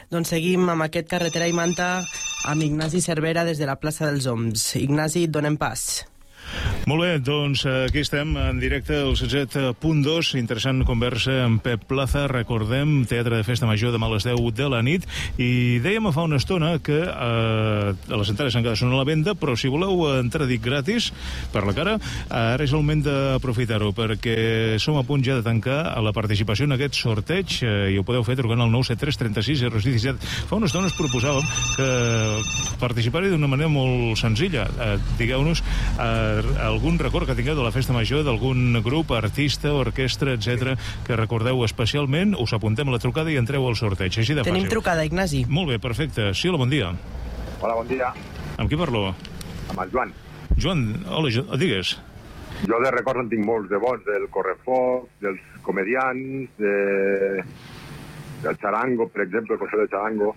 Doncs seguim amb aquest Carretera i Manta amb Ignasi Cervera des de la plaça dels Oms. Ignasi, donem pas. Molt bé, doncs aquí estem en directe al 107.2, interessant conversa amb Pep Plaza, recordem, Teatre de Festa Major demà a les 10 de la nit, i dèiem fa una estona que les entrades encara són a la venda, però si voleu entrar dic gratis per la cara, ara és el moment d'aprofitar-ho, perquè som a punt ja de tancar a la participació en aquest sorteig, i ho podeu fer trucant al 973 36 0617. Fa una estona us proposàvem que participar-hi d'una manera molt senzilla. Digueu-nos algun record que tingueu de la Festa Major, d'algun grup, artista, orquestra, etc que recordeu especialment, us apuntem a la trucada i entreu al sorteig, així de fàcil. Tenim trucada, Ignasi. Molt bé, perfecte. Sí, hola, bon dia. Hola, bon dia. Amb qui parlo? Amb el Joan. Joan, hola, digues. Jo de records en tinc molts de bons, del Correfoc, dels comedians, del Charango, per exemple, el concert de Charango.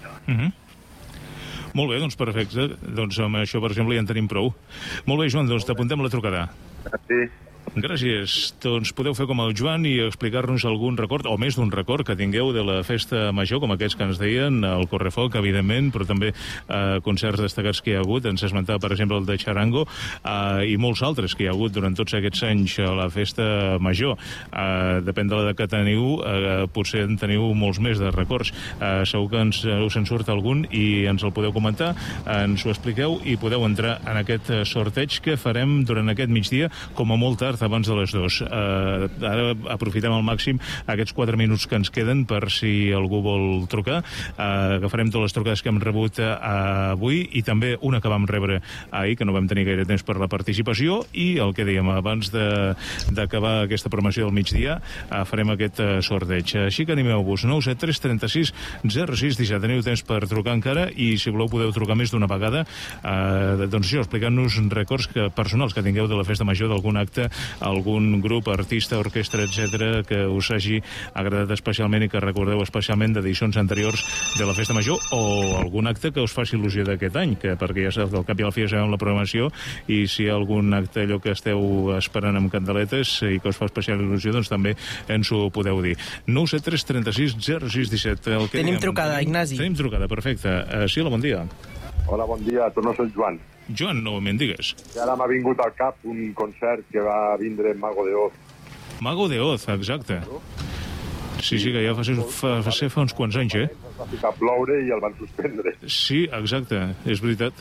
Molt bé, doncs perfecte. Doncs amb això, per exemple, ja en tenim prou. Molt bé, Joan, doncs t'apuntem a la trucada. Sí. Gràcies. Doncs podeu fer com el Joan i explicar-nos algun record, o més d'un record que tingueu de la Festa Major, com aquests que ens deien, el Correfoc, evidentment, però també concerts destacats que hi ha hagut. Ens esmentava, per exemple, el de Charango, i molts altres que hi ha hagut durant tots aquests anys a la Festa Major. Depèn de l'edat que teniu, potser en teniu molts més de records. Segur que us en surt algun i ens el podeu comentar, ens ho expliqueu i podeu entrar en aquest sorteig que farem durant aquest migdia, com a molt tard, abans de les 2. Ara aprofitem al màxim aquests 4 minuts que ens queden per si algú vol trucar. Agafarem totes les trucades que hem rebut avui i també una que vam rebre ahir, que no vam tenir gaire temps per la participació, i el que dèiem, abans d'acabar aquesta programació del migdia, farem aquest sorteig. Així que animeu-vos, 973 36 06 17. Teniu temps per trucar encara i si voleu podeu trucar més d'una vegada, doncs això, explicant-nos records personals que tingueu de la Festa Major, d'algun acte, algun grup, artista, orquestra, etc que us hagi agradat especialment i que recordeu especialment d'edicions anteriors de la Festa Major, o algun acte que us faci il·lusió d'aquest any, perquè ja sabeu, al cap i al fi ja sabem la programació, i si hi ha algun acte allò que esteu esperant amb candeletes i que us fa especial il·lusió, doncs també ens ho podeu dir. 973 36 06 17. Tenim trucada, Ignasi. Tenim trucada, perfecte. Sí, hola, bon dia. Hola, bon dia. Torno a ser el Joan. Joan, novament, digues. I ara m'ha vingut al cap un concert que va vindre Mago de Oz. Mago de Oz, exacte. Sí, que ja fa uns quants anys, Va ficar a ploure i el van suspendre. Sí, exacte, és veritat.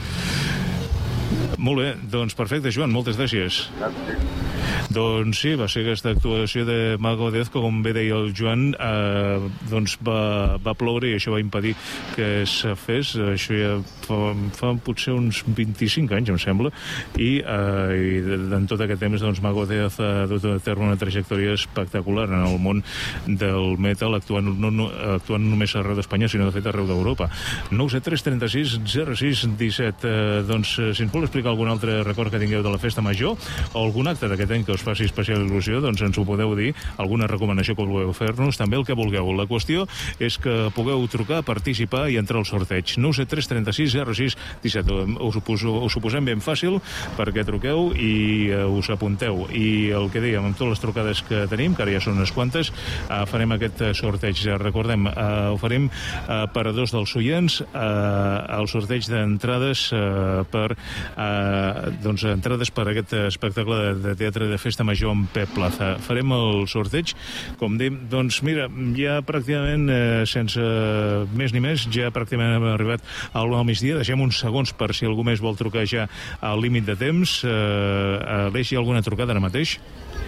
Molt bé, doncs perfecte, Joan, moltes gràcies. Doncs sí, va ser aquesta actuació de Mago de Oz, que com bé deia el Joan, doncs va ploure i això va impedir que es fes. Això ja fa potser uns 25 anys, em sembla, i en tot aquest temps doncs, Mago de Oz ha dut a terme una trajectòria espectacular en el món del metal, actuant no només arreu d'Espanya, sinó de fet arreu d'Europa. 973 36 06 17. Doncs si ens vol explicar algun altre record que tingueu de la Festa Major o algun acte d'aquest any que us faci especial il·lusió, doncs ens ho podeu dir, alguna recomanació que voleu fer-nos, també el que vulgueu. La qüestió és que pugueu trucar, participar i entrar al sorteig. 973 36 06 17. Us ho posem ben fàcil perquè truqueu i us apunteu. I el que dèiem, amb totes les trucades que tenim, que ara ja són unes quantes, farem aquest sorteig. Recordem, oferim per a dos dels oients el sorteig d'entrades per entrades per a aquest espectacle de teatre de Festa Major amb Pep Plaza. Farem el sorteig, com dèiem, doncs mira, ja pràcticament sense més ni més, ja pràcticament hem arribat al migdia. Deixem uns segons per si algú més vol trucar ja al límit de temps. Aleix, hi ha alguna trucada ara mateix?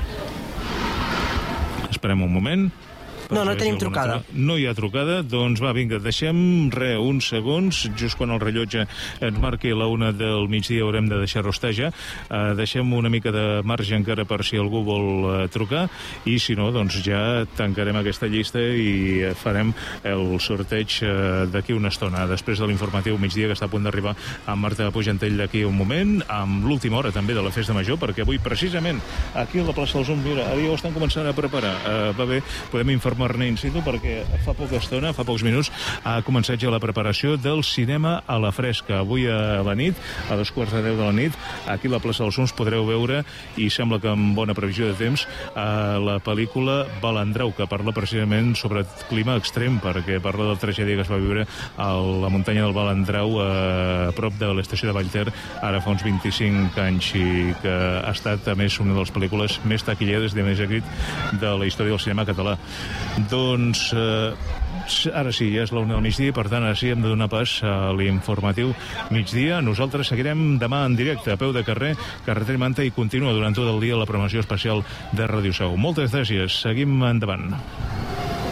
Esperem un moment. No tenim trucada. No hi ha trucada, doncs va, vinga, deixem uns segons, just quan el rellotge ens marqui la 1 del migdia haurem de deixar-ho estar ja. Deixem una mica de marge encara per si algú vol trucar, i si no, doncs ja tancarem aquesta llista i farem el sorteig d'aquí una estona, després de l'informatiu migdia que està a punt d'arribar amb Marta Pujantell d'aquí un moment, amb l'última hora també de la Festa Major, perquè avui precisament aquí a la plaça dels Oms, mira, ara ja ho estan començant a preparar. Va bé, podem informar Marné in situ perquè fa poca estona, fa pocs minuts, ha començat ja la preparació del cinema a la fresca. Avui a la nit, a 2:45 de la nit, aquí a la plaça dels Oms podreu veure, i sembla que amb bona previsió de temps, la pel·lícula Balandrau, que parla precisament sobre clima extrem, perquè parla de la tragèdia que es va viure a la muntanya del Balandrau, a prop de l'estació de Vallter, ara fa uns 25 anys, i que ha estat, a més, una de les pel·lícules més taquilleres de més èxit de la història del cinema català. Doncs ara sí, ja és la 1 del migdia, per tant, ara sí hem de donar pas a l'informatiu migdia. Nosaltres seguirem demà en directe, a peu de carrer, carretera i Manta, i continua durant tot el dia la programació especial de Ràdio Sau. Moltes gràcies, seguim endavant.